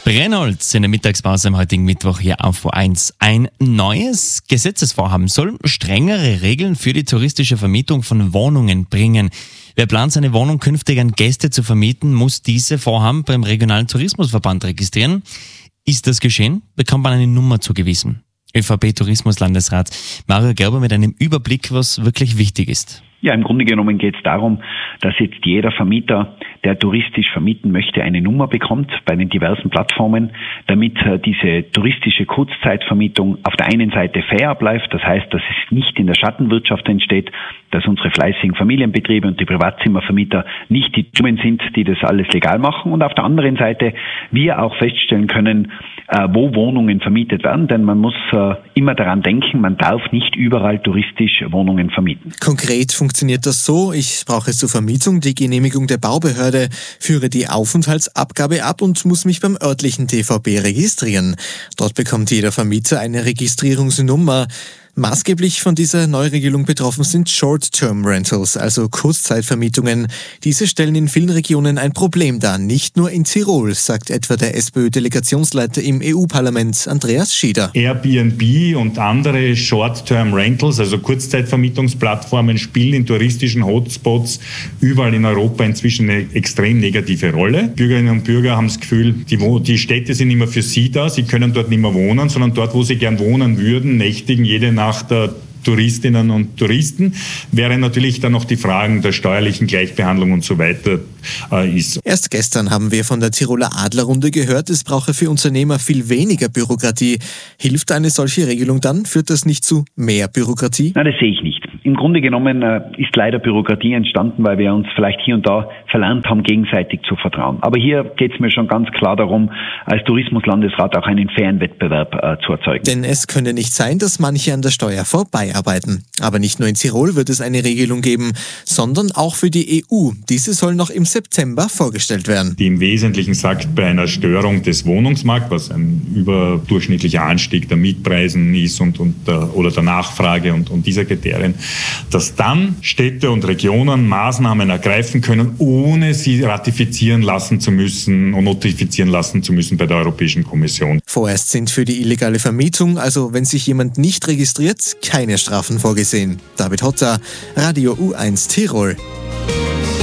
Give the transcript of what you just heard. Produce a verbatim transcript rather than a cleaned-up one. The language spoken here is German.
Brennholz in der Mittagspause am heutigen Mittwoch hier auf V eins. Ein neues Gesetzesvorhaben soll strengere Regeln für die touristische Vermietung von Wohnungen bringen. Wer plant, seine Wohnung künftig an Gäste zu vermieten, muss diese Vorhaben beim regionalen Tourismusverband registrieren. Ist das geschehen, bekommt man eine Nummer zugewiesen. ÖVP-Tourismuslandesrat Mario Gerber mit einem Überblick, was wirklich wichtig ist. Ja, im Grunde genommen geht es darum, dass jetzt jeder Vermieter, der touristisch vermieten möchte, eine Nummer bekommt bei den diversen Plattformen, damit äh, diese touristische Kurzzeitvermietung auf der einen Seite fair abläuft, das heißt, dass es nicht in der Schattenwirtschaft entsteht, dass unsere fleißigen Familienbetriebe und die Privatzimmervermieter nicht die Dummen sind, die das alles legal machen, und auf der anderen Seite wir auch feststellen können, äh, wo Wohnungen vermietet werden, denn man muss äh, immer daran denken, man darf nicht überall touristisch Wohnungen vermieten. Konkret funktioniert das so: Ich brauche zur Vermietung die Genehmigung der Baubehörde, führe die Aufenthaltsabgabe ab und muss mich beim örtlichen T V B registrieren. Dort bekommt jeder Vermieter eine Registrierungsnummer. Maßgeblich von dieser Neuregelung betroffen sind Short-Term-Rentals, also Kurzzeitvermietungen. Diese stellen in vielen Regionen ein Problem dar, nicht nur in Tirol, sagt etwa der SPÖ-Delegationsleiter im E U-Parlament, Andreas Schieder. Airbnb und andere Short-Term-Rentals, also Kurzzeitvermietungsplattformen, spielen in touristischen Hotspots überall in Europa inzwischen eine extrem negative Rolle. Bürgerinnen und Bürger haben das Gefühl, die, die Städte sind immer für sie da, sie können dort nicht mehr wohnen, sondern dort, wo sie gern wohnen würden, nächtigen jede Nacht der Touristinnen und Touristen, wäre natürlich dann noch die Fragen der steuerlichen Gleichbehandlung und so weiter äh, ist. Erst gestern haben wir von der Tiroler Adlerrunde gehört, es brauche für Unternehmer viel weniger Bürokratie. Hilft eine solche Regelung dann? Führt das nicht zu mehr Bürokratie? Nein, das sehe ich nicht. Im Grunde genommen äh, ist leider Bürokratie entstanden, weil wir uns vielleicht hier und da verlernt haben, gegenseitig zu vertrauen. Aber hier geht es mir schon ganz klar darum, als Tourismuslandesrat auch einen fairen Wettbewerb äh, zu erzeugen. Denn es könne nicht sein, dass manche an der Steuer vorbeiarbeiten. Aber nicht nur in Tirol wird es eine Regelung geben, sondern auch für die E U. Diese soll noch im September vorgestellt werden. Die im Wesentlichen sagt, bei einer Störung des Wohnungsmarkts, was ein überdurchschnittlicher Anstieg der Mietpreisen ist und, und der, oder der Nachfrage und, und dieser Kriterien, dass dann Städte und Regionen Maßnahmen ergreifen können, ohne sie ratifizieren lassen zu müssen und notifizieren lassen zu müssen bei der Europäischen Kommission. Vorerst sind für die illegale Vermietung, also wenn sich jemand nicht registriert, keine Strafen vorgesehen. David Hotter, Radio U eins Tirol.